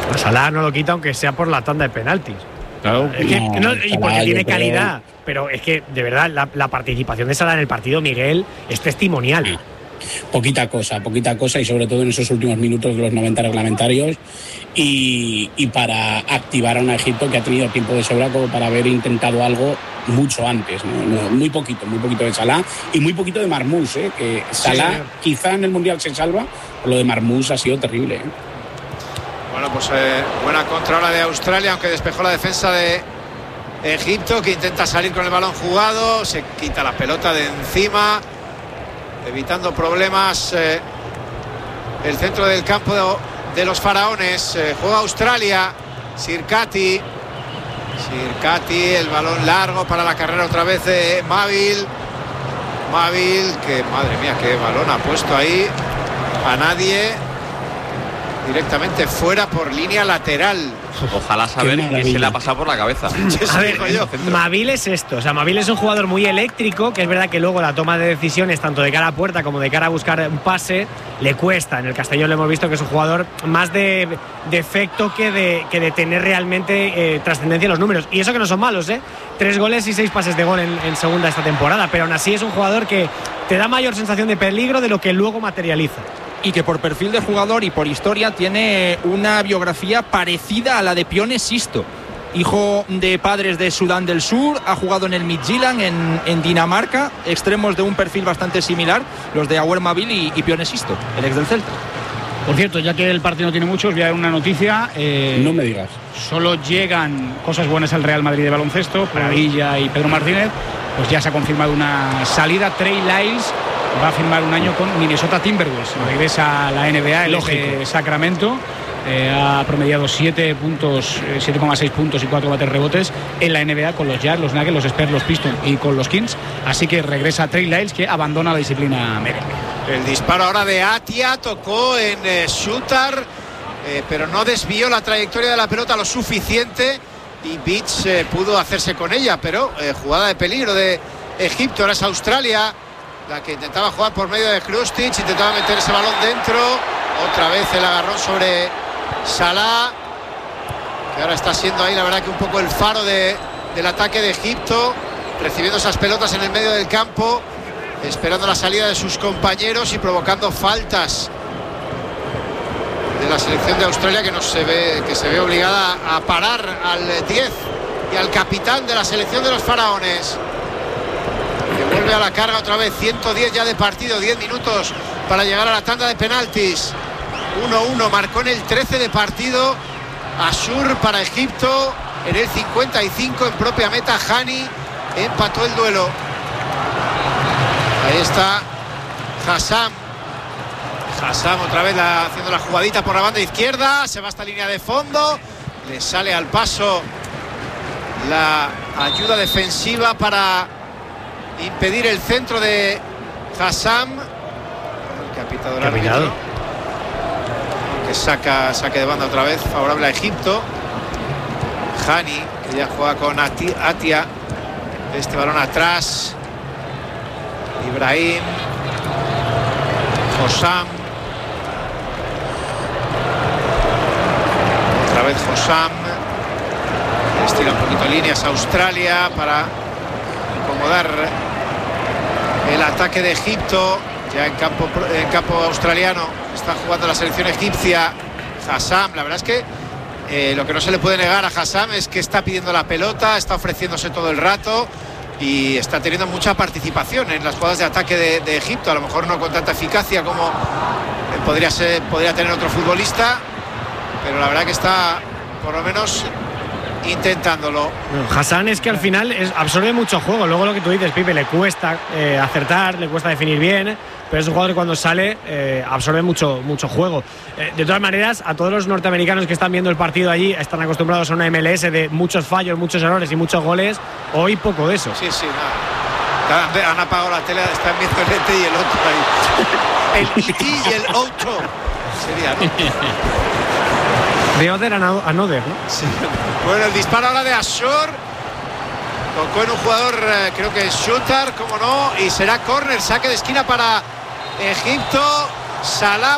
Pues Salah no lo quita aunque sea por la tanda de penaltis. Claro, es que, y porque tiene calidad. Creo... Pero es que, de verdad, la participación de Salah en el partido, Miguel, es testimonial. Poquita cosa, y sobre todo en esos últimos minutos de los 90 reglamentarios y para activar a un Egipto que ha tenido tiempo de sobra como para haber intentado algo mucho antes, ¿no? Muy poquito de Salah y muy poquito de Marmoush, que Salah sí, quizá en el Mundial se salva, pero lo de Marmoush ha sido terrible. Bueno, pues buena contra ahora de Australia, aunque despejó la defensa de Egipto, que intenta salir con el balón jugado, se quita la pelota de encima, evitando problemas. El centro del campo de los faraones. Juega Australia. Sirkati, el balón largo para la carrera otra vez de Mavil, que madre mía, qué balón ha puesto ahí a nadie, directamente fuera por línea lateral. Ojalá saber qué se le ha pasado por la cabeza. A ver, Mavil es esto. O sea, Mavil es un jugador muy eléctrico, que es verdad que luego la toma de decisiones, tanto de cara a puerta como de cara a buscar un pase, le cuesta. En el Castellón lo hemos visto que es un jugador más de efecto que de tener realmente trascendencia en los números. Y eso que no son malos, 3 goles y 6 pases de gol en segunda esta temporada. Pero aún así es un jugador que te da mayor sensación de peligro de lo que luego materializa. Y que por perfil de jugador y por historia tiene una biografía parecida a la de Pione Sisto. Hijo de padres de Sudán del Sur, ha jugado en el Midtjylland en Dinamarca, extremos de un perfil bastante similar, los de Aouar Mavil y Pione Sisto, el ex del Celta. Por cierto, ya que el partido no tiene mucho, os voy a dar una noticia. No me digas. Solo llegan cosas buenas al Real Madrid de baloncesto, Pradilla y Pedro Martínez. Pues ya se ha confirmado una salida. Trey Lyles va a firmar un año con Minnesota Timberwolves. Regresa a la NBA, el Sacramento. Ha promediado 7,6 puntos y 4 bates rebotes en la NBA con los Jazz, los Nuggets, los Spurs, los Pistons y con los Kings. Así que regresa Trey Lyles, que abandona la disciplina merengue. El disparo ahora de Atia tocó en Shooter, pero no desvió la trayectoria de la pelota lo suficiente y Beach pudo hacerse con ella, pero jugada de peligro de Egipto. Ahora es Australia la que intentaba jugar por medio de Krustic, intentaba meter ese balón dentro, otra vez el agarrón sobre Salah, que ahora está siendo ahí la verdad que un poco el faro del ataque de Egipto, recibiendo esas pelotas en el medio del campo, esperando la salida de sus compañeros y provocando faltas de la selección de Australia, que se ve obligada a parar al 10 y al capitán de la selección de los faraones, que vuelve a la carga otra vez. 110 ya de partido, 10 minutos para llegar a la tanda de penaltis. 1-1 marcó en el 13 de partido Ashur para Egipto. En el 55 en propia meta Hani empató el duelo. Ahí está Hassam otra vez haciendo la jugadita por la banda izquierda, se va hasta línea de fondo, le sale al paso la ayuda defensiva para impedir el centro de Hassam. El capitador árbitro, que saque de banda otra vez favorable a Egipto. Hani, que ya juega con Atia, este balón atrás, Ibrahim, Hossam, otra vez Hossam, estira un poquito líneas a Australia para incomodar el ataque de Egipto. Ya en campo australiano está jugando la selección egipcia. Hassam, la verdad es que lo que no se le puede negar a Hassam es que está pidiendo la pelota, está ofreciéndose todo el rato y está teniendo mucha participación en las jugadas de ataque de Egipto, a lo mejor no con tanta eficacia como podría tener otro futbolista, pero la verdad que está por lo menos intentándolo. Hassam es que al final absorbe mucho juego, luego lo que tú dices, Pipe, le cuesta acertar, le cuesta definir bien, pero es un jugador que cuando sale absorbe mucho juego. De todas maneras, a todos los norteamericanos que están viendo el partido allí, están acostumbrados a una MLS de muchos fallos, muchos errores y muchos goles. Hoy poco de eso. Sí, nada. Han apagado la tele, están viendo el ET y el otro ahí. El ET y el otro sería, ¿no? De Other Another, ¿no? Sí. Bueno, el disparo ahora de Ashur tocó en un jugador, creo que es Shooter, como no, y será córner, saque de esquina para Egipto. Salah